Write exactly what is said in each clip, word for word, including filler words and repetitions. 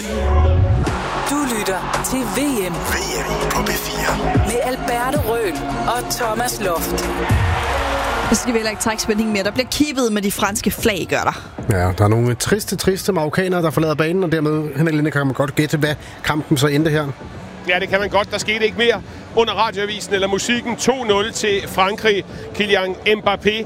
Du lytter til V M. V M på B fire. Med Alberto Røhl og Thomas Loft. Så skal vi heller ikke trække spændingen mere. Der bliver kippet med de franske flag, gør der. Ja, der er nogle triste, triste marokkanere, der forlader banen, og dermed, Henrik Linde, kan man godt gætte, hvad kampen så endte her. Ja, det kan man godt. Der skete ikke mere under radioavisen eller musikken. to nul til Frankrig. Kylian Mbappé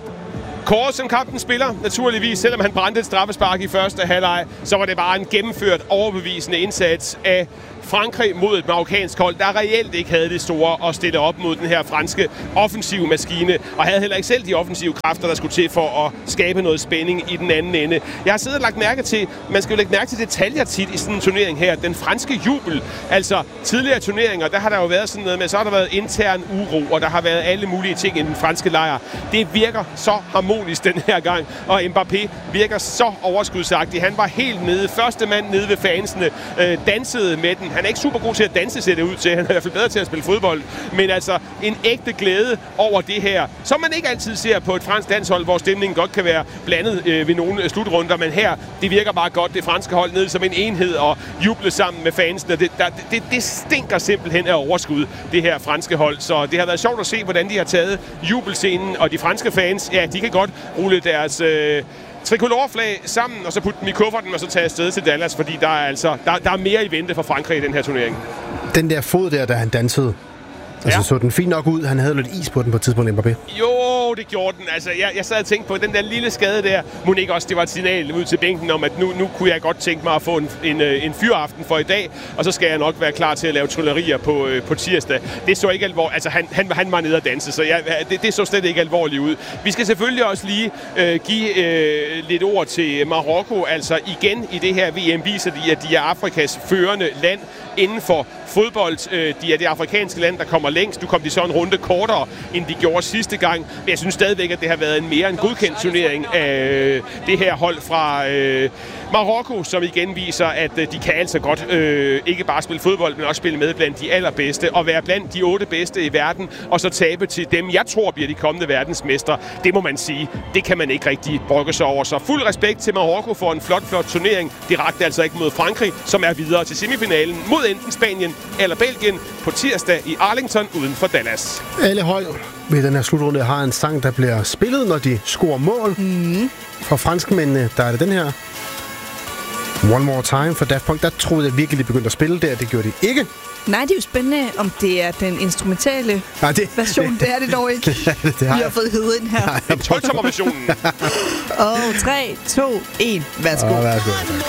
kåret som kampen spiller, naturligvis, selvom han brændte et straffespark i første halvleg, så var det bare en gennemført, overbevisende indsats af Frankrig mod et marokkansk hold, der reelt ikke havde det store at stille op mod den her franske offensive maskine, og havde heller ikke selv de offensive kræfter, der skulle til for at skabe noget spænding i den anden ende. Jeg har siddet og lagt mærke til, man skal jo lægge mærke til detaljer tit i sådan en turnering her. Den franske jubel, altså tidligere turneringer, der har der jo været sådan noget med, så har der været intern uro, og der har været alle mulige ting i den franske lejr. Det virker så harmonisk den her gang, og Mbappé virker så overskudsagtig. Han var helt nede, første mand nede ved fansene, øh, dansede med den. Han er ikke super god til at danse, ser det ud til. Han er i hvert fald bedre til at spille fodbold. Men altså, en ægte glæde over det her, som man ikke altid ser på et fransk landshold, hvor stemningen godt kan være blandet øh, ved nogle slutrunder. Men her, det virker bare godt, det franske hold nede som en enhed og juble sammen med fansene. Det, der, det, det stinker simpelthen af overskud, det her franske hold. Så det har været sjovt at se, hvordan de har taget jubelscenen. Og de franske fans, ja, de kan godt rulle deres Øh, tricolorflag sammen, og så putte dem i kufferten, og så tage afsted til Dallas, fordi der er altså der, der er mere i vente for Frankrig i den her turnering. Den der fod der, da han dansede, altså ja. så den fint nok ud. Han havde lidt is på den på et tidspunkt, Mbappé. Jo, det gjorde den. Altså, jeg, jeg sad og tænkte på, den der lille skade der, må ikke også, det var et signal ud til bænken om, at nu, nu kunne jeg godt tænke mig at få en, en, en fyraften for i dag, og så skal jeg nok være klar til at lave tryllerier på, på tirsdag. Det så ikke alvorligt. Altså, han, han, han var nede at danse, så jeg, det, det så slet ikke alvorligt ud. Vi skal selvfølgelig også lige øh, give øh, lidt ord til Marokko. Altså, igen i det her V M viser de, at de er Afrikas førende land inden for fodbold. De er det afrikanske land, der kommer længst. Nu kom de så en runde kortere, end de gjorde sidste gang. Men jeg synes stadigvæk, at det har været en mere en godkendt turnering af det her hold fra øh, Marokko, som igen viser, at de kan altså godt øh, ikke bare spille fodbold, men også spille med blandt de allerbedste, og være blandt de otte bedste i verden, og så tabe til dem, jeg tror bliver de kommende verdensmestre. Det må man sige. Det kan man ikke rigtig brokke sig over. Så fuld respekt til Marokko for en flot, flot turnering. Det rakte altså ikke mod Frankrig, som er videre til semifinalen mod enten Spanien eller Belgien på tirsdag i Arlington uden for Dallas. Alle hold ved den her slutrunde har en sang, der bliver spillet, når de scorer mål. Mm. For franskmændene, der er det den her. One More Time for Daft Punk. Der troede jeg virkelig, de begyndte at spille der. Det gjorde de ikke. Nej, det er jo spændende, om det er den instrumentale Nej, det, version. Det er det dog ikke. det, det, det har Vi har fået hed ind her. tolv-tommer versionen. Og tre, to, et. Værsgo. Oh, værsgo.